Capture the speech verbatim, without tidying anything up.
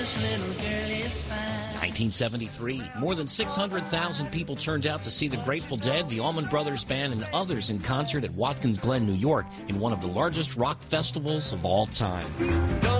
nineteen seventy-three, more than six hundred thousand people turned out to see the Grateful Dead, the Allman Brothers Band, and others in concert at Watkins Glen, New York, in one of the largest rock festivals of all time.